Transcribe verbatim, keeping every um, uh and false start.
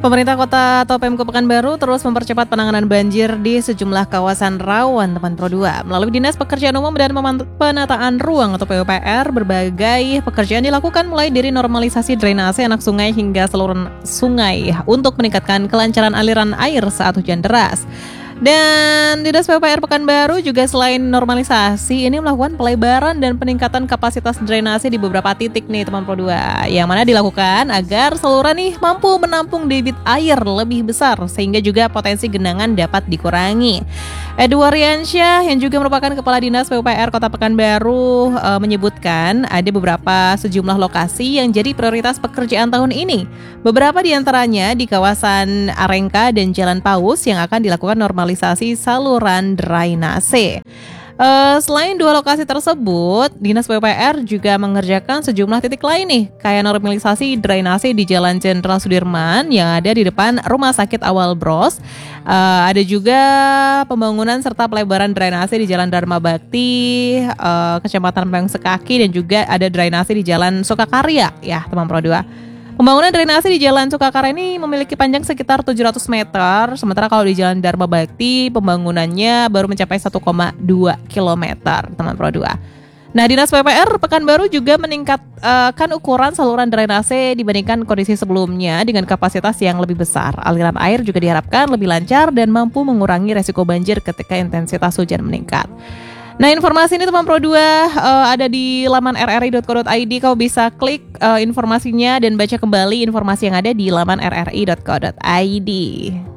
Pemerintah Kota atau Pemko Pekanbaru terus mempercepat penanganan banjir di sejumlah kawasan rawan teman Pro dua. Melalui Dinas Pekerjaan Umum dan Penataan Ruang atau P U P R, berbagai pekerjaan dilakukan mulai dari normalisasi drainase anak sungai hingga saluran sungai untuk meningkatkan kelancaran aliran air saat hujan deras. Dan Dinas P U P R Pekanbaru juga selain normalisasi ini melakukan pelebaran dan peningkatan kapasitas drainase di beberapa titik nih teman Pro dua, yang mana dilakukan agar saluran nih mampu menampung debit air lebih besar sehingga juga potensi genangan dapat dikurangi. Edward Riansyah yang juga merupakan Kepala Dinas P U P R Kota Pekanbaru e, menyebutkan ada beberapa sejumlah lokasi yang jadi prioritas pekerjaan tahun ini. Beberapa diantaranya di kawasan Arengka dan Jalan Paus yang akan dilakukan normalisasi saluran drainase. Uh, selain dua lokasi tersebut, Dinas P U P R juga mengerjakan sejumlah titik lain nih, kayak normalisasi drainase di Jalan Jenderal Sudirman yang ada di depan Rumah Sakit Awal Bros. Uh, ada juga pembangunan serta pelebaran drainase di Jalan Dharma Bakti, uh, Kecamatan Pengsekaki, dan juga ada drainase di Jalan Sukakarya ya teman Pro dua. Pembangunan drainase di Jalan Sukakarya ini memiliki panjang sekitar tujuh ratus meter, sementara kalau di Jalan Dharma Bakti pembangunannya baru mencapai satu koma dua kilometer, teman Pro dua. Nah, Dinas P U P R Pekanbaru juga meningkatkan ukuran saluran drainase dibandingkan kondisi sebelumnya dengan kapasitas yang lebih besar. Aliran air juga diharapkan lebih lancar dan mampu mengurangi resiko banjir ketika intensitas hujan meningkat. Nah, informasi ini teman Pro dua uh, ada di laman r r i dot co dot i d. Kau bisa klik uh, informasinya dan baca kembali informasi yang ada di laman r r i dot co dot i d.